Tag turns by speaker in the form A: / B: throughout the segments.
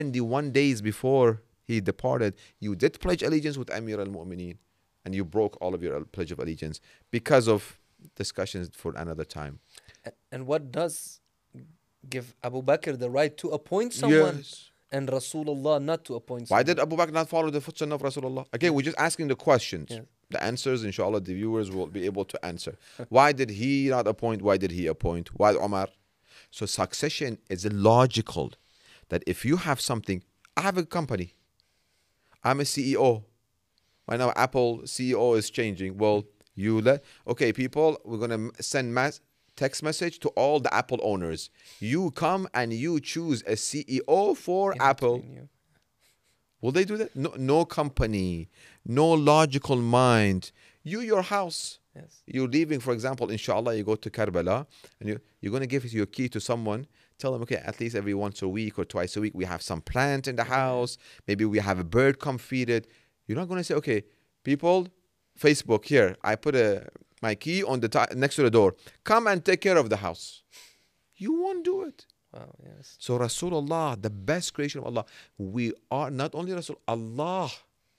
A: 71 days before he departed, you did pledge allegiance with Amir al-Mu'mineen, and you broke all of your pledge of allegiance because of discussions for another time.
B: And what does give Abu Bakr the right to appoint someone
A: Yes.
B: and Rasulullah not to appoint
A: Why
B: someone?
A: did Abu Bakr not follow the footsteps of Rasulullah? Again, we're just asking the questions.
B: Yes.
A: The answers, inshallah, the viewers will be able to answer. Why did he not appoint? Why did he appoint? Why Omar? So succession is logical. That if you have something, I have a company. I'm a CEO. Right now, Apple CEO is changing. Well, okay, people, we're gonna send text message to all the Apple owners. You come and you choose a CEO for
B: In
A: Apple.
B: between you.
A: Will they do that? No, no company, no logical mind. Your house.
B: Yes.
A: You're leaving, for example, inshallah, you go to Karbala and you're going to give your key to someone. Tell them, okay, at least every once a week or twice a week, we have some plant in the house. Maybe we have a bird come feed it. You're not going to say, okay, people, Facebook, here, I put my key on the next to the door. Come and take care of the house. You won't do it.
B: Wow, yes.
A: So Rasulullah, the best creation of Allah, we are not only Rasul, Allah,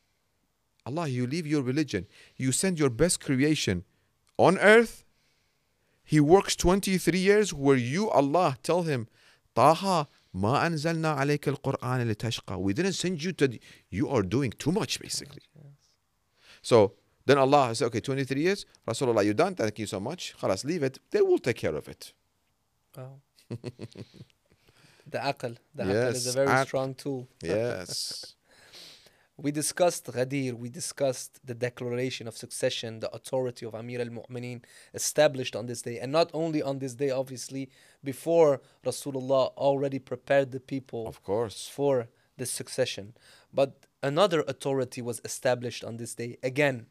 A: you leave your religion, you send your best creation on earth. He works 23 years where you, Allah, tell him, Taha, ma anzalna alayka al-Qur'an litashqa. We didn't send you to, you are doing too much, basically. So then Allah said, okay, 23 years, Rasulullah, you're done, thank you so much. Khalas, leave it. They will take care of it.
B: Wow. The aql. The aql
A: Yes,
B: is a very
A: aql.
B: strong tool.
A: Yes.
B: We discussed Ghadir, we discussed the declaration of succession, the authority of Amir al-Mu'mineen established on this day. And not only on this day, obviously, before Rasulullah already prepared the people
A: Of course.
B: for the succession. But another authority was established on this day. Again,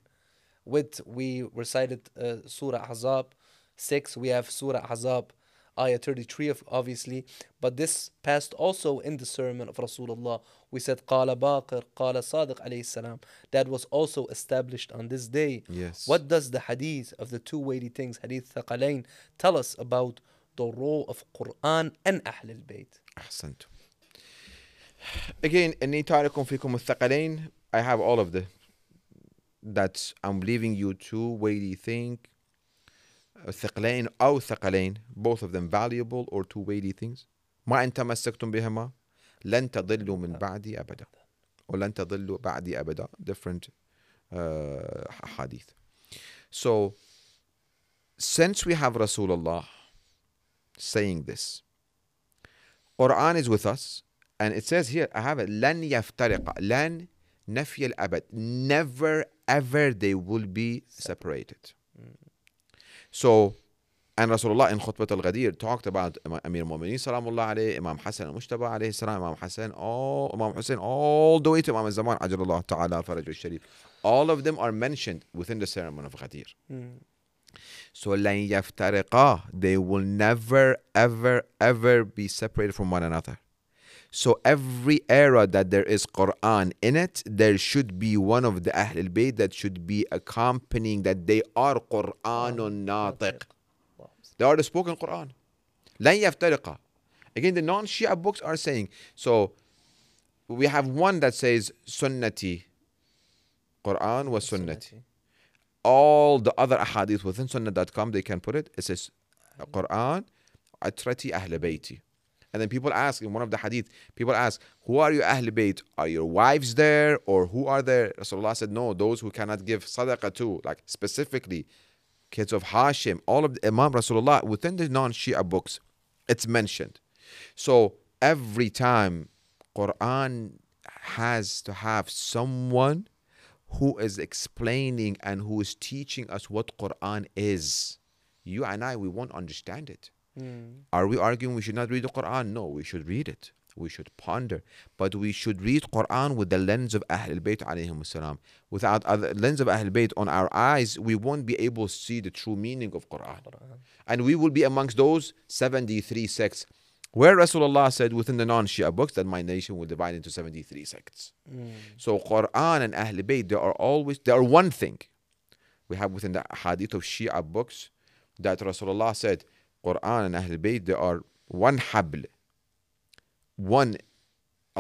B: we recited Surah Ahzab 6, we have Surah Ahzab ayah 33 obviously, but this passed also in the sermon of Rasulullah. We said قال باقر قال صادق عليه السلام. That was also established on this day.
A: Yes.
B: What does the hadith of the two weighty things, hadith Thaqalain, tell us about the role of Quran and Ahl al-Bayt?
A: أحسنت. Again, إني تاركم فيكم الثقلين. I have all of that I'm leaving you two weighty things. ثقلين أو ثقلين, both of them valuable or two weighty things. ما إن تمسكتم بهما لن تضلوا من بعدي أبدا. Or لن تضلوا بعدي أبدا. Different hadith. So, since we have Rasulullah saying this, Quran is with us, and it says here, I have it, لن يفترق, لن نفي الأبد, never ever they will be separated. So, and Rasulullah in Khutbat al-Ghadir talked about Amir al-Mu'mineen salamullah alayhi, Imam Hassan al-Mushtaba alayhi salam, Imam Hassan, Imam Hussein, all the way to Imam al-Zaman, Ajrullah ta'ala al-Faraj al-Sharif. All of them are mentioned within the ceremony of Ghadir. So, لن يفترقا, they will never, ever, ever be separated from one another. So every era that there is Quran in it, there should be one of the Ahl al-Bayt that should be accompanying that they are Quranun natiq. They are the spoken Quran. لن يفترقا. Again, the non-Shia books are saying, so we have one that says Sunnati, Quran was Sunnati. All the other ahadith within Sunnah.com, they can put it. It says Quran, Atrati Ahl Bayti. And then people ask, in one of the hadith, people ask, who are your Ahl Bayt? Are your wives there? Or who are there? Rasulullah said, no, those who cannot give sadaqah to, like specifically kids of Hashim, all of the Imam Rasulullah, within the non-Shia books, it's mentioned. So every time Quran has to have someone who is explaining and who is teaching us what Quran is. You and I, we won't understand it. Are we arguing we should not read the Quran? No, we should read it. We should ponder. But we should read Quran with the lens of Ahl al-Bayt alayhim salam. Without the lens of Ahl al-Bayt on our eyes, we won't be able to see the true meaning of Quran. And we will be amongst those 73 sects. Where Rasulullah said within the non-Shia books that my nation will divide into 73 sects. So Quran and Ahl al-Bayt, they are one thing. We have within the hadith of Shia books that Rasulullah said, Quran and Ahl al-Bayt, they are one habl, one